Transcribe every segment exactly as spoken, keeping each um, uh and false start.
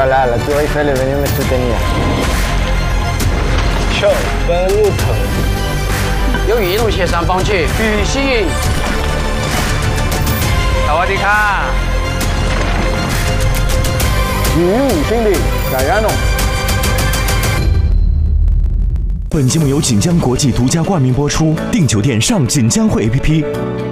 là, la Tour Eiffel est venue me soutenir. Ciao, benvenuto. 由于一路协商放弃，与信。萨瓦迪卡。 与五兄弟，加油！ 本节目由锦江国际独家冠名播出，订酒店上锦江汇 A P P。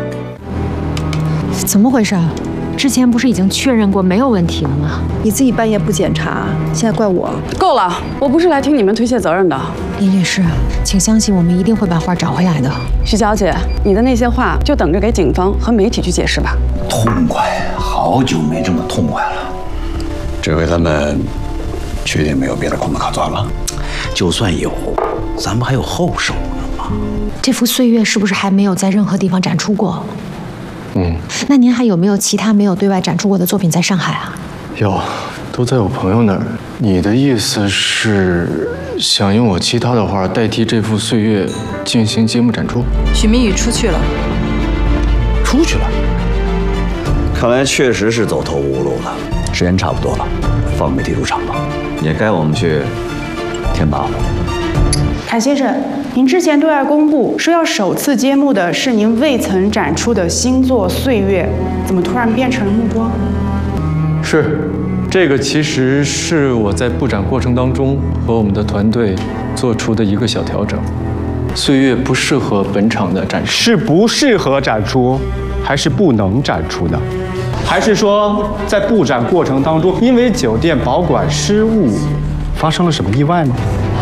怎么回事？之前不是已经确认过没有问题了吗？ 你自己半夜不检查，现在怪我。 够了，我不是来听你们推卸责任的。 林女士，请相信我们一定会把画找回来的。 徐小姐，你的那些话就等着给警方和媒体去解释吧。 痛快，好久没这么痛快了。这回他们确定没有别的空子可钻了？就算有，咱们还有后手呢嘛。 这幅岁月是不是还没有在任何地方展出过？ 嗯， 那您还有没有其他没有对外展出过的作品在上海啊？ 有，都在我朋友那儿。你的意思是想用我其他的画代替这幅岁月进行揭幕展出？ 许明宇出去了， 出去了。 看来确实是走投无路了。时间差不多了，放媒体入场吧，也该我们去填答了。 谭先生，您之前对外公布说要首次揭幕的是您未曾展出的新作《岁月》，怎么突然变成了木桩？ 是，这个其实是我在布展过程当中和我们的团队做出的一个小调整。岁月不适合本场的展出， 是不适合展出，还是不能展出的？还是说在布展过程当中，因为酒店保管失误，发生了什么意外吗？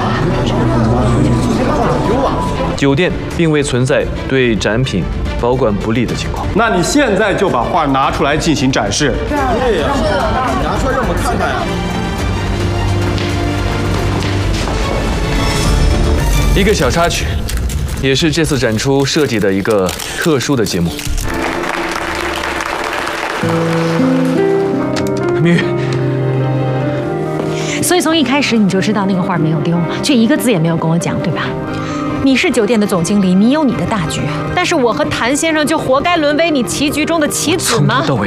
酒店并未存在对展品保管不利的情况。 那你现在就把画拿出来进行展示。 对呀，拿出来让我们看看呀。 一个小插曲，也是这次展出设计的一个特殊的节目。明宇。 所以从一开始你就知道那个画没有丢，却一个字也没有跟我讲，对吧？你是酒店的总经理，你有你的大局，但是我和谭先生就活该沦为你棋局中的棋子吗？ 从头到尾